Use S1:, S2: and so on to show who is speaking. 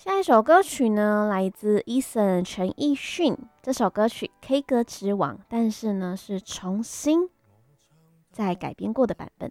S1: 下一首歌曲呢，来自 Eason 陈奕迅，这首歌曲《K 歌之王》，但是呢是重新再改编过的版本。